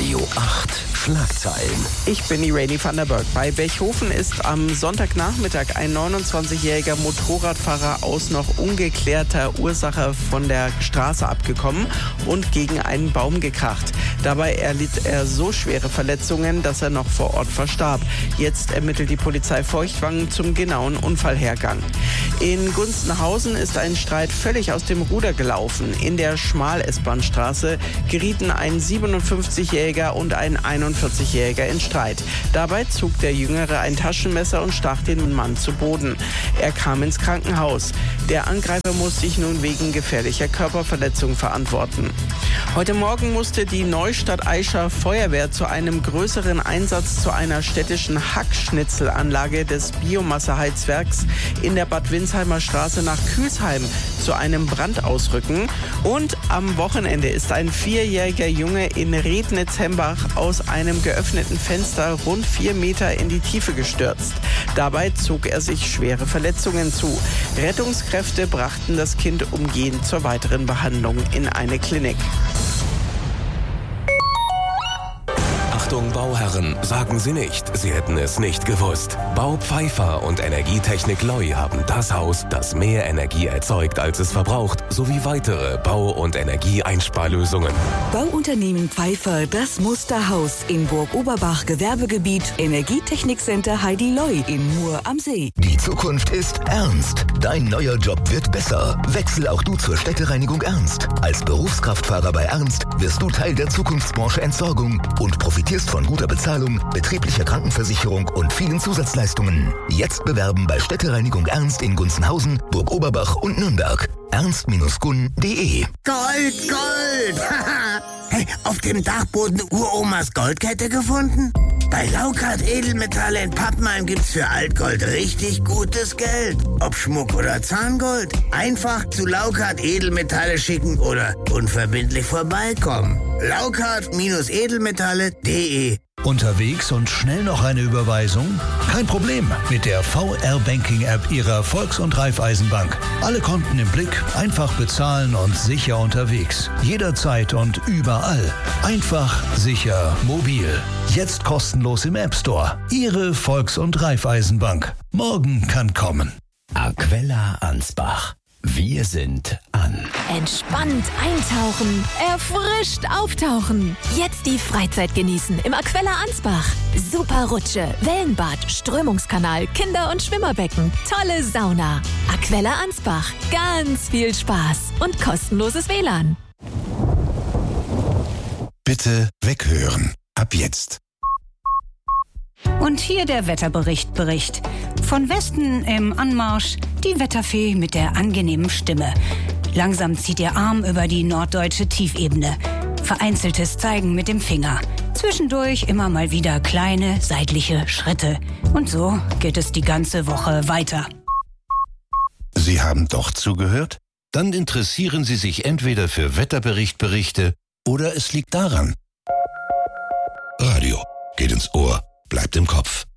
Radio 8 Schlagzeilen. Ich bin die Rainy van der Berg. Bei Bechhofen ist am Sonntagnachmittag ein 29-jähriger Motorradfahrer aus noch ungeklärter Ursache von der Straße abgekommen und gegen einen Baum gekracht. Dabei erlitt er so schwere Verletzungen, dass er noch vor Ort verstarb. Jetzt ermittelt die Polizei Feuchtwangen zum genauen Unfallhergang. In Gunzenhausen ist ein Streit völlig aus dem Ruder gelaufen. In der Schmal-S-Bahn-Straße gerieten ein 57-jähriger und ein 41-jähriger in Streit. Dabei zog der Jüngere ein Taschenmesser und stach den Mann zu Boden. Er kam ins Krankenhaus. Der Angreifer muss sich nun wegen gefährlicher Körperverletzung verantworten. Heute Morgen musste die Neustadt-Aischer Feuerwehr zu einem größeren Einsatz zu einer städtischen Hackschnitzelanlage des Biomasseheizwerks in der Bad Windsheimer Straße nach Kühlsheim zu einem Brand ausrücken. Und am Wochenende ist ein 4-jähriger Junge in Rednitz-Hembach aus einem geöffneten Fenster rund 4 Meter in die Tiefe gestürzt. Dabei zog er sich schwere Verletzungen zu. Rettungskräfte brachten das Kind umgehend zur weiteren Behandlung in eine Klinik. Achtung Bauherren, sagen Sie nicht, Sie hätten es nicht gewusst. Bau Pfeiffer und Energietechnik Loi haben das Haus, das mehr Energie erzeugt, als es verbraucht, sowie weitere Bau- und Energieeinsparlösungen. Bauunternehmen Pfeiffer, das Musterhaus in Burg-Oberbach, Gewerbegebiet, Energietechnikcenter Heidi Loi in Mur am See. Die Zukunft ist ernst. Dein neuer Job wird besser. Wechsel auch du zur Städtereinigung Ernst. Als Berufskraftfahrer bei Ernst wirst du Teil der Zukunftsbranche Entsorgung und profitierst von guter Bezahlung, betrieblicher Krankenversicherung und vielen Zusatzleistungen. Jetzt bewerben bei Städtereinigung Ernst in Gunzenhausen, Burg-Oberbach und Nürnberg. ernst-gun.de. Gold, Gold! Hey, auf dem Dachboden Uromas Goldkette gefunden? Bei Laukart Edelmetalle in Pappenheim gibt's für Altgold richtig gutes Geld. Ob Schmuck oder Zahngold. Einfach zu Laukart Edelmetalle schicken oder unverbindlich vorbeikommen. Laukart-edelmetalle.de. Unterwegs und schnell noch eine Überweisung? Kein Problem mit der VR-Banking-App Ihrer Volks- und Raiffeisenbank. Alle Konten im Blick, einfach bezahlen und sicher unterwegs. Jederzeit und überall. Einfach, sicher, mobil. Jetzt kostenlos im App Store. Ihre Volks- und Raiffeisenbank. Morgen kann kommen. Aquella Ansbach. Wir sind an. Entspannt eintauchen, erfrischt auftauchen. Jetzt die Freizeit genießen im Aquella Ansbach. Super Rutsche, Wellenbad, Strömungskanal, Kinder- und Schwimmerbecken, tolle Sauna. Aquella Ansbach, ganz viel Spaß und kostenloses WLAN. Bitte weghören. Ab jetzt. Und hier der Wetterbericht. Von Westen im Anmarsch die Wetterfee mit der angenehmen Stimme. Langsam zieht ihr Arm über die norddeutsche Tiefebene. Vereinzeltes Zeigen mit dem Finger. Zwischendurch immer mal wieder kleine seitliche Schritte. Und so geht es die ganze Woche weiter. Sie haben doch zugehört? Dann interessieren Sie sich entweder für Wetterberichte oder es liegt daran. Radio geht ins Ohr, bleibt im Kopf.